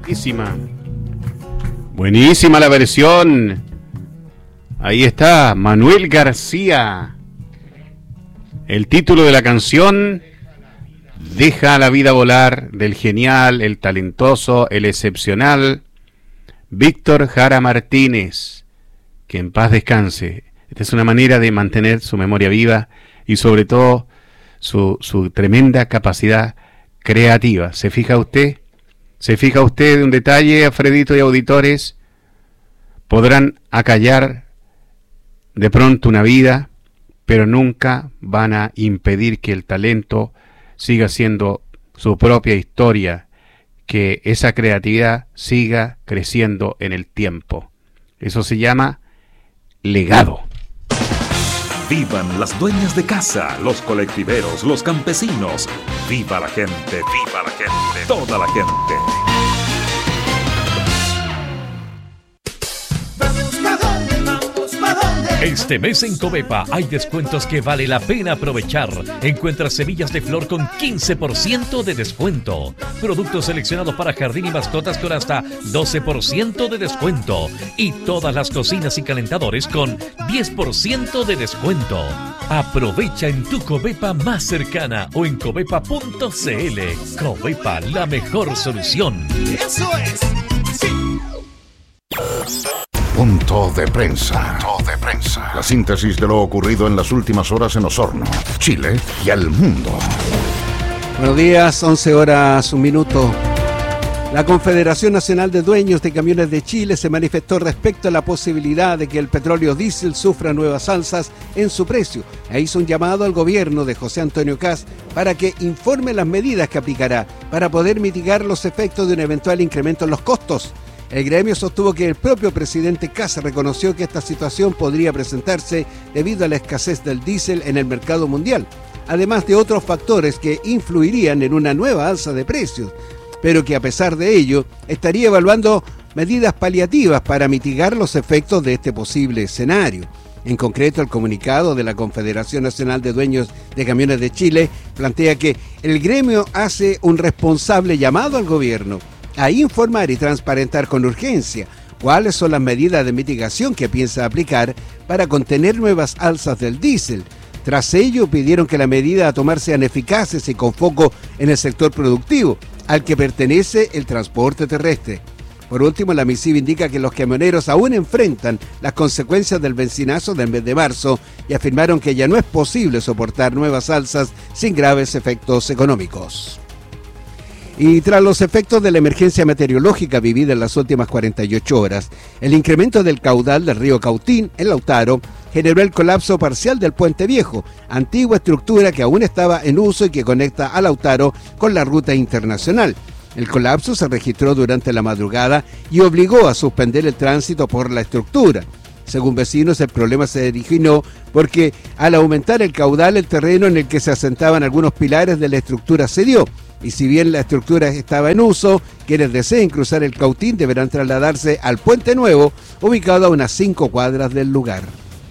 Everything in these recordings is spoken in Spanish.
Buenísima. Buenísima la versión. Ahí está, Manuel García. El título de la canción, Deja la vida volar, del genial, el talentoso, el excepcional Víctor Jara Martínez. Que en paz descanse. Esta es una manera de mantener su memoria viva y sobre todo su tremenda capacidad creativa. ¿Se fija usted? ¿Se fija usted de un detalle, Alfredito y auditores? Podrán acallar de pronto una vida, pero nunca van a impedir que el talento siga siendo su propia historia, que esa creatividad siga creciendo en el tiempo. Eso se llama legado. Vivan las dueñas de casa, los colectiveros, los campesinos. Viva la gente, toda la gente. Este mes en Covepa hay descuentos que vale la pena aprovechar. Encuentra semillas de flor con 15% de descuento. Productos seleccionados para jardín y mascotas con hasta 12% de descuento. Y todas las cocinas y calentadores con 10% de descuento. Aprovecha en tu Covepa más cercana o en covepa.cl. Covepa, la mejor solución. Eso es. Sí. Punto de prensa. La síntesis de lo ocurrido en las últimas horas en Osorno, Chile y al mundo. Buenos días, 11 horas, 1 minuto. La Confederación Nacional de Dueños de Camiones de Chile se manifestó respecto a la posibilidad de que el petróleo diésel sufra nuevas alzas en su precio e hizo un llamado al gobierno de José Antonio Kast para que informe las medidas que aplicará para poder mitigar los efectos de un eventual incremento en los costos. El gremio sostuvo que el propio presidente Kast reconoció que esta situación podría presentarse debido a la escasez del diésel en el mercado mundial, además de otros factores que influirían en una nueva alza de precios, pero que a pesar de ello estaría evaluando medidas paliativas para mitigar los efectos de este posible escenario. En concreto, el comunicado de la Confederación Nacional de Dueños de Camiones de Chile plantea que el gremio hace un responsable llamado al gobierno a informar y transparentar con urgencia cuáles son las medidas de mitigación que piensa aplicar para contener nuevas alzas del diésel. Tras ello, pidieron que las medidas a tomar sean eficaces y con foco en el sector productivo, al que pertenece el transporte terrestre. Por último, la misiva indica que los camioneros aún enfrentan las consecuencias del bencinazo del mes de marzo y afirmaron que ya no es posible soportar nuevas alzas sin graves efectos económicos. Y tras los efectos de la emergencia meteorológica vivida en las últimas 48 horas, el incremento del caudal del río Cautín, en Lautaro, generó el colapso parcial del Puente Viejo, antigua estructura que aún estaba en uso y que conecta a Lautaro con la ruta internacional. El colapso se registró durante la madrugada y obligó a suspender el tránsito por la estructura. Según vecinos, el problema se originó porque al aumentar el caudal, el terreno en el que se asentaban algunos pilares de la estructura cedió. Y si bien la estructura estaba en uso, quienes deseen cruzar el Cautín deberán trasladarse al Puente Nuevo, ubicado a unas 5 cuadras del lugar.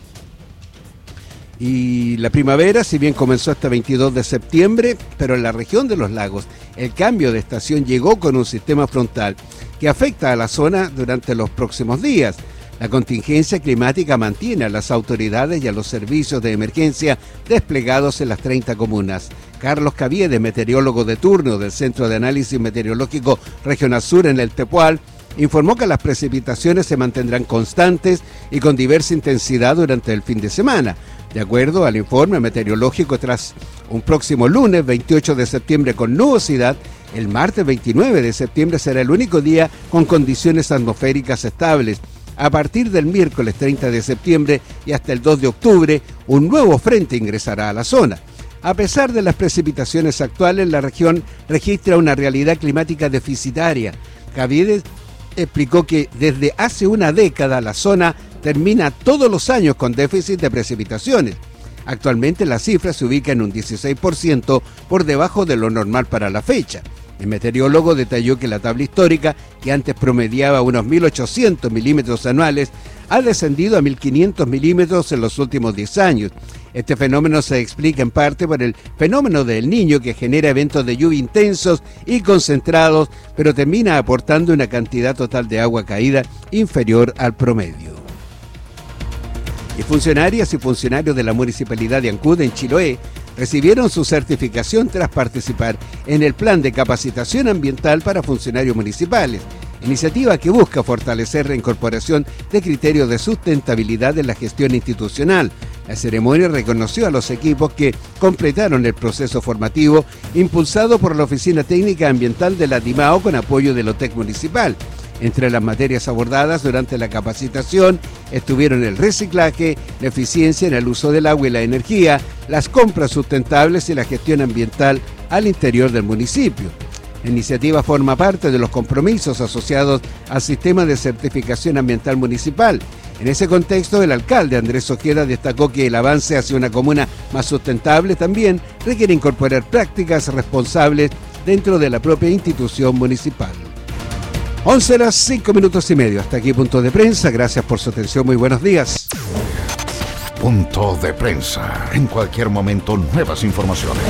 Y la primavera, si bien comenzó hasta 22 de septiembre, pero en la región de los lagos, el cambio de estación llegó con un sistema frontal que afecta a la zona durante los próximos días. La contingencia climática mantiene a las autoridades y a los servicios de emergencia desplegados en las 30 comunas. Carlos Caviedes, meteorólogo de turno del Centro de Análisis Meteorológico Regional Sur en el Tepual, informó que las precipitaciones se mantendrán constantes y con diversa intensidad durante el fin de semana. De acuerdo al informe meteorológico, tras un próximo lunes 28 de septiembre con nubosidad, el martes 29 de septiembre será el único día con condiciones atmosféricas estables. A partir del miércoles 30 de septiembre y hasta el 2 de octubre, un nuevo frente ingresará a la zona. A pesar de las precipitaciones actuales, la región registra una realidad climática deficitaria. Caviedes explicó que desde hace una década la zona termina todos los años con déficit de precipitaciones. Actualmente la cifra se ubica en un 16% por debajo de lo normal para la fecha. El meteorólogo detalló que la tabla histórica, que antes promediaba unos 1.800 milímetros anuales, ha descendido a 1.500 milímetros en los últimos 10 años. Este fenómeno se explica en parte por el fenómeno del Niño, que genera eventos de lluvia intensos y concentrados, pero termina aportando una cantidad total de agua caída inferior al promedio. Y funcionarias y funcionarios de la Municipalidad de Ancud, en Chiloé, recibieron su certificación tras participar en el Plan de Capacitación Ambiental para Funcionarios Municipales, iniciativa que busca fortalecer la incorporación de criterios de sustentabilidad en la gestión institucional. La ceremonia reconoció a los equipos que completaron el proceso formativo impulsado por la Oficina Técnica Ambiental de la DIMAO con apoyo del OTEC Municipal. Entre las materias abordadas durante la capacitación estuvieron el reciclaje, la eficiencia en el uso del agua y la energía, las compras sustentables y la gestión ambiental al interior del municipio. La iniciativa forma parte de los compromisos asociados al sistema de certificación ambiental municipal. En ese contexto, el alcalde Andrés Ojeda destacó que el avance hacia una comuna más sustentable también requiere incorporar prácticas responsables dentro de la propia institución municipal. 11:05. Hasta aquí Punto de Prensa. Gracias por su atención. Muy buenos días. Punto de Prensa. En cualquier momento, nuevas informaciones.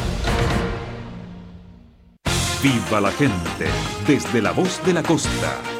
Viva la gente, desde la voz de la costa.